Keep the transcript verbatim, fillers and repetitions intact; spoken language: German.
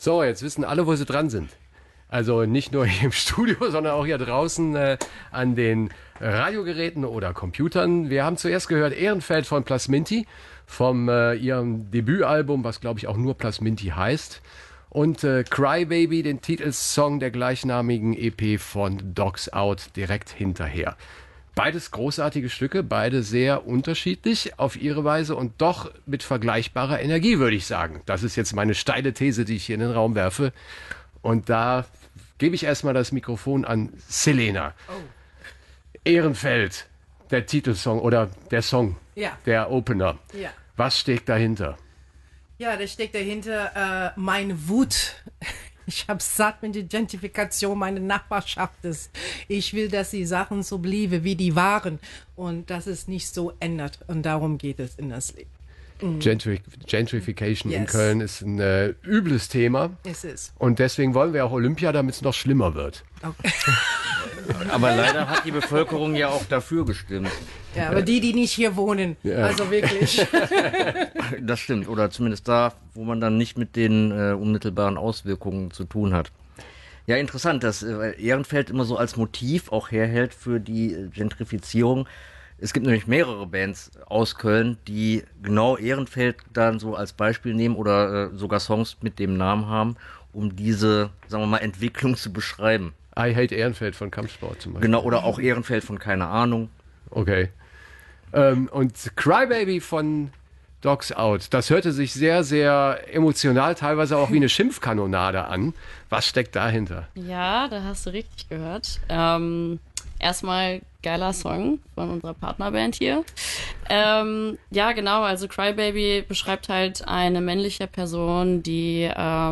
So, jetzt wissen alle, wo sie dran sind. Also nicht nur hier im Studio, sondern auch hier draußen äh, an den Radiogeräten oder Computern. Wir haben zuerst gehört Ehrenfeld von Plasminti, vom äh, ihrem Debütalbum, was glaube ich auch nur Plasminti heißt. Und äh, Cry Baby, den Titelsong der gleichnamigen E P von Dogs Out, direkt hinterher. Beides großartige Stücke, beide sehr unterschiedlich auf ihre Weise und doch mit vergleichbarer Energie, würde ich sagen. Das ist jetzt meine steile These, die ich hier in den Raum werfe. Und da gebe ich erstmal das Mikrofon an Selena. Oh. Ehrenfeld, der Titelsong oder der Song, ja. der Opener. Ja. Was steckt dahinter? Ja, da steckt dahinter äh, meine Wut. Ich habe satt mit der Gentrifikation meiner Nachbarschaft ist. Ich will, dass die Sachen so blieben, wie die waren und dass es nicht so ändert. Und darum geht es in das Leben. Mhm. Gentri- Gentrification yes. in Köln ist ein äh, übles Thema. Es ist. Und deswegen wollen wir auch Olympia, damit es noch schlimmer wird. Okay. Aber leider hat die Bevölkerung ja auch dafür gestimmt. Ja, aber die, die nicht hier wohnen, ja. Also wirklich. Das stimmt, oder zumindest da, wo man dann nicht mit den äh, unmittelbaren Auswirkungen zu tun hat. Ja, interessant, dass äh, Ehrenfeld immer so als Motiv auch herhält für die äh, Gentrifizierung. Es gibt nämlich mehrere Bands aus Köln, die genau Ehrenfeld dann so als Beispiel nehmen oder äh, sogar Songs mit dem Namen haben, um diese, sagen wir mal, Entwicklung zu beschreiben. I Hate Ehrenfeld von Kampfsport zum Beispiel. Genau, oder auch Ehrenfeld von Keine Ahnung. Okay. Ähm, und Crybaby von Dogs Out, das hörte sich sehr, sehr emotional, teilweise auch wie eine Schimpfkanonade an. Was steckt dahinter? Ja, da hast du richtig gehört. Ähm, erstmal geiler Song von unserer Partnerband hier. Ähm, ja, genau, also Crybaby beschreibt halt eine männliche Person, die ähm,